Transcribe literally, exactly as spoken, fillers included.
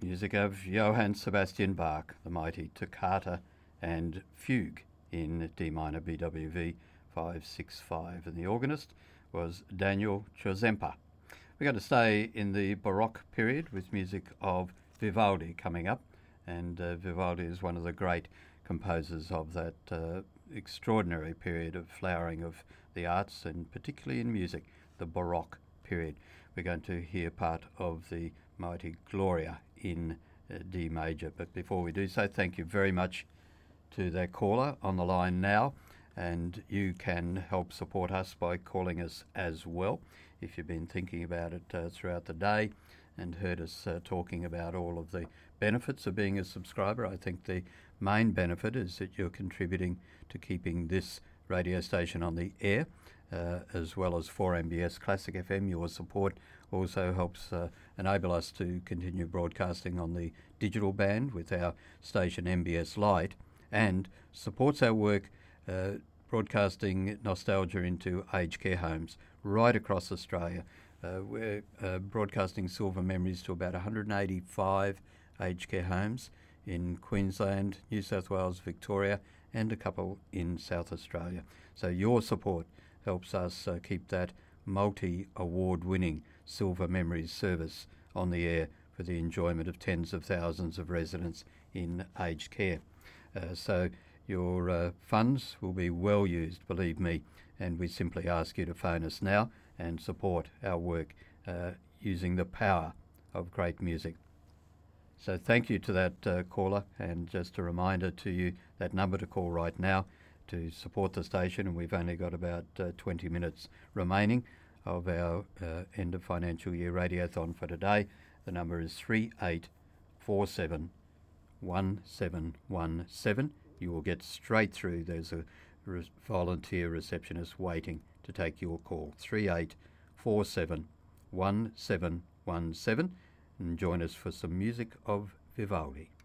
Music of Johann Sebastian Bach, the mighty Toccata and Fugue in D minor B W V five six five, and the organist was Daniel Czempa. We're going to stay in the Baroque period with music of Vivaldi coming up, and uh, Vivaldi is one of the great composers of that uh, extraordinary period of flowering of the arts, and particularly in music, the Baroque period. We're going to hear part of the mighty Gloria in uh, D major. But before we do so, thank you very much to that caller on the line now, and you can help support us by calling us as well if you've been thinking about it uh, throughout the day and heard us uh, talking about all of the benefits of being a subscriber. I think the main benefit is that you're contributing to keeping this radio station on the air, uh, as well as four M B S Classic F M. Your support also helps uh, enable us to continue broadcasting on the digital band with our station M B S Lite, and supports our work uh, broadcasting nostalgia into aged care homes right across Australia. Uh, we're uh, broadcasting Silver Memories to about one hundred eighty-five aged care homes in Queensland, New South Wales, Victoria, and a couple in South Australia. So your support helps us uh, keep that multi-award winning Silver Memories service on the air for the enjoyment of tens of thousands of residents in aged care. Uh, so your uh, funds will be well used, believe me, and we simply ask you to phone us now and support our work uh, using the power of great music. So thank you to that uh, caller, and just a reminder to you, that number to call right now to support the station, and we've only got about uh, twenty minutes remaining of our uh, end of financial year radiothon for today. The number is three eight four seven one seven one seven. You will get straight through. There's a re- volunteer receptionist waiting to take your call. three eight four seven one seven one seven, and join us for some music of Vivaldi.